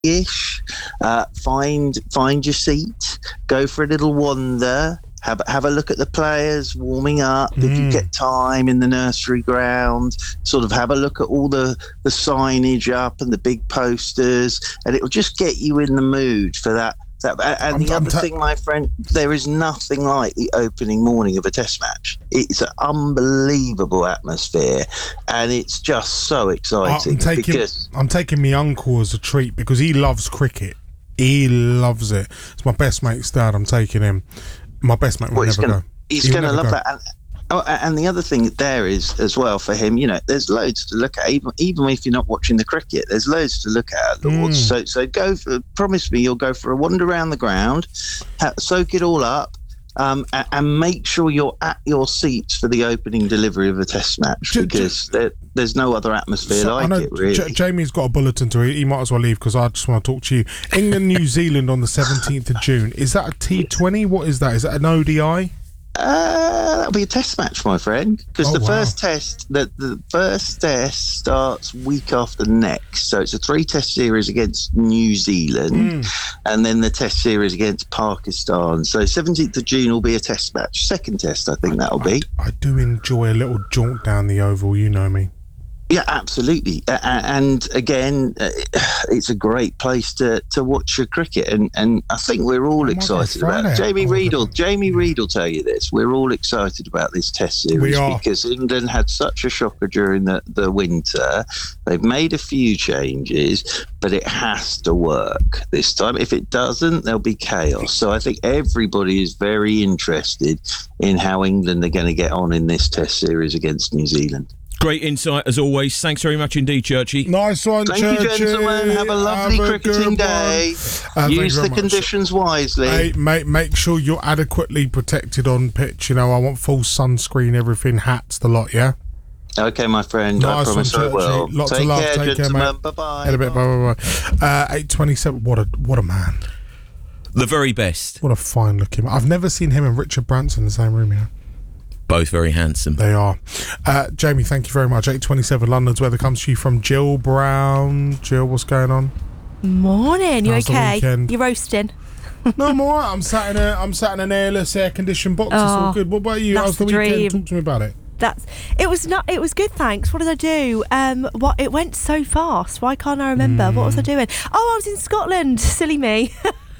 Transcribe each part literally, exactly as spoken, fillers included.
ish. Uh, find find your seat. Go for a little wander. Have, have a look at the players warming up. Mm. If you get time in the nursery ground, sort of have a look at all the, the signage up and the big posters, and it'll just get you in the mood for that. that and I'm, the I'm other ta- thing, my friend, there is nothing like the opening morning of a test match. It's an unbelievable atmosphere, and it's just so exciting. I'm taking, because I'm taking my uncle as a treat because he loves cricket. He loves it. It's my best mate's dad. I'm taking him. My best mate will well, never gonna, go. He's going to love go. that. And, oh, and the other thing there is, as well, for him, you know, there's loads to look at. Even even if you're not watching the cricket, there's loads to look at. Mm. So so go for, promise me you'll go for a wander around the ground, ha- soak it all up, um, and, and make sure you're at your seats for the opening delivery of a test match, J- because J- there, there's no other atmosphere so like it, really. J- Jamie's got a bulletin to read. He might as well leave because I just want to talk to you. England, New Zealand on the seventeenth of June. Is that a T twenty? What is that? Is that an O D I? Uh, that'll be a test match, my friend, because oh, the wow. first test, the, the first test starts week after next. So it's a three-test series against New Zealand, mm. and then the test series against Pakistan. So seventeenth of June will be a test match. Second test, I think I, that'll I, be. I do enjoy a little jaunt down the oval, you know me. Yeah, absolutely. Uh, and again, uh, it's a great place to, to watch your cricket. And, and I think we're all oh excited about it. Jamie oh, Reid will, Jamie Reid will tell you this. We're all excited about this test series because England had such a shocker during the, the winter. They've made a few changes, but it has to work this time. If it doesn't, there'll be chaos. So I think everybody is very interested in how England are going to get on in this test series against New Zealand. Great insight as always. Thanks very much indeed, Churchy. Nice one, Thank Churchy. you, gentlemen. Have a lovely Have cricketing a day. Uh, Use the conditions wisely. Hey, mate, make sure you're adequately protected on pitch. You know, I want full sunscreen, everything, hats, the lot, yeah? Okay, my friend. Nice I promise one, I will. Lots Take of love. care, Take gentlemen. care, mate. Bye-bye. In a bit, bye, bye, bye. Uh, eight twenty-seven. What a, what a man. The very best. What a fine-looking man. I've never seen him and Richard Branson in the same room, yeah? Both very handsome. They are. Uh, Jamie, thank you very much. eight twenty-seven London's weather comes to you from Jill Brown. Jill, what's going on? Morning. You How's okay? You're roasting. No, I'm all right. I'm sat in a, I'm sat in an airless, air-conditioned box. Oh, it's all good. What about you? How's the, the weekend? Talk to me about it. That's. It was not. It was good, thanks. What did I do? Um, what? It went so fast. Why can't I remember? Mm. What was I doing? Oh, I was in Scotland. Silly me.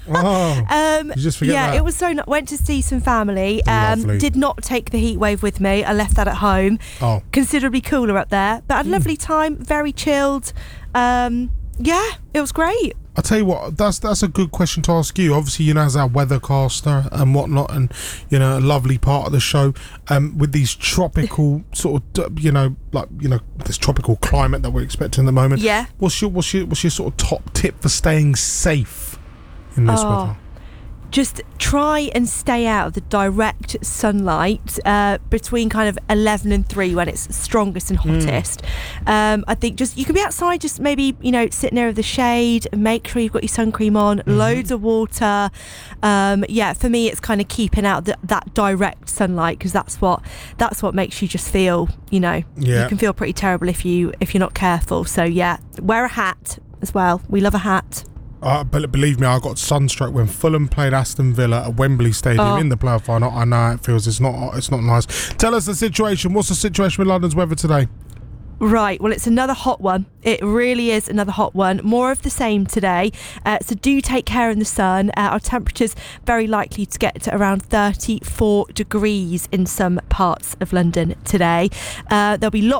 Oh, um, you just forget yeah, that. It was so. Not, went to see some family. Um, did not take the heat wave with me. I left that at home. Oh, considerably cooler up there, but I had a mm. lovely time. Very chilled. Um, yeah, it was great. I'll tell you what, that's that's a good question to ask you. Obviously, you know, as our weathercaster and whatnot, and you know, a lovely part of the show, um, with these tropical sort of, you know, like you know, this tropical climate that we're expecting at the moment. Yeah. What's your what's your what's your sort of top tip for staying safe in this oh, weather? Just try and stay out of the direct sunlight uh, between kind of eleven and three when it's strongest and hottest. Mm. Um, I think just you can be outside, just maybe, you know, sit near the shade, make sure you've got your sun cream on, mm-hmm. loads of water. Um, yeah, for me, it's kind of keeping out the, that direct sunlight because that's what that's what makes you just feel, you know, yeah. you can feel pretty terrible if you if you're not careful. So yeah, wear a hat as well. We love a hat. Uh, but believe me, I got sunstroke when Fulham played Aston Villa at Wembley Stadium oh. in the playoff final. I know how it feels. It's not. It's not nice. Tell us the situation. What's the situation with London's weather today? Right, well, it's another hot one. It really is another hot one. More of the same today. Uh, so do take care in the sun. Uh, our temperature's very likely to get to around thirty-four degrees in some parts of London today. Uh, there'll be lots